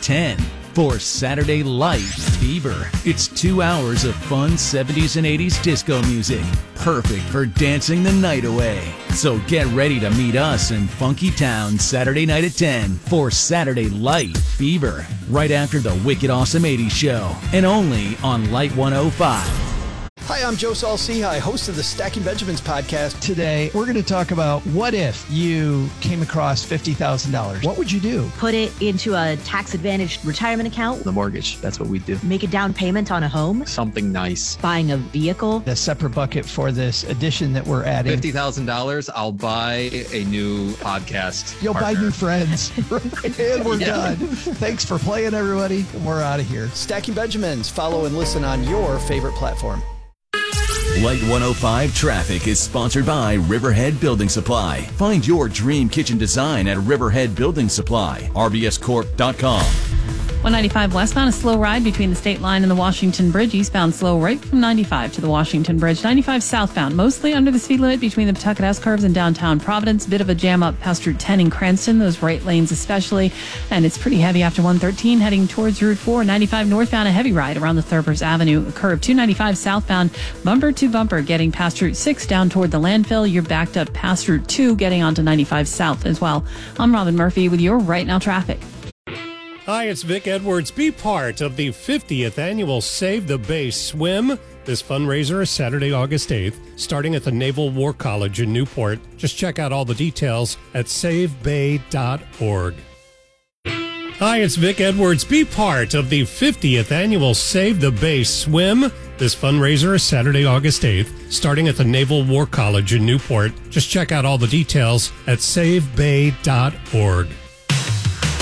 10 for Saturday Light Fever. It's 2 hours of fun 70s and 80s disco music, perfect for dancing the night away. So get ready to meet us in Funky Town Saturday night at 10 for Saturday Light Fever, right after the Wicked Awesome 80s show, and only on Light 105. Hi, I'm Joe Saul-Sehy, host of the Stacking Benjamins podcast. Today, we're going to talk about what if you came across $50,000? What would you do? Put it into a tax-advantaged retirement account. The mortgage, that's what we do. Make a down payment on a home. Something nice. Buying a vehicle. A separate bucket for this addition that we're adding. $50,000, I'll buy a new podcast You'll partner. buy new friends. And we're done. Thanks for playing, everybody. We're out of here. Stacking Benjamins. Follow and listen on your favorite platform. Light 105 Traffic is sponsored by Riverhead Building Supply. Find your dream kitchen design at Riverhead Building Supply. RBScorp.com. 195 westbound, a slow ride between the state line and the Washington Bridge. Eastbound slow right from 95 to the Washington Bridge. 95 southbound, mostly under the speed limit between the Pawtucket S-curves and downtown Providence. Bit of a jam up past Route 10 in Cranston, those right lanes especially. And it's pretty heavy after 113 heading towards Route 4. 95 northbound, a heavy ride around the Thurbers Avenue curve. 295 southbound, bumper to bumper getting past Route 6 down toward the landfill. You're backed up past Route 2 getting onto 95 south as well. I'm Robin Murphy with your Right Now Traffic. Hi, it's Vic Edwards. Be part of the 50th annual Save the Bay Swim. This fundraiser is Saturday, August 8th, starting at the Naval War College in Newport. Just check out all the details at savebay.org. Hi, it's Vic Edwards. Be part of the 50th annual Save the Bay Swim. This fundraiser is Saturday, August 8th, starting at the Naval War College in Newport. Just check out all the details at savebay.org.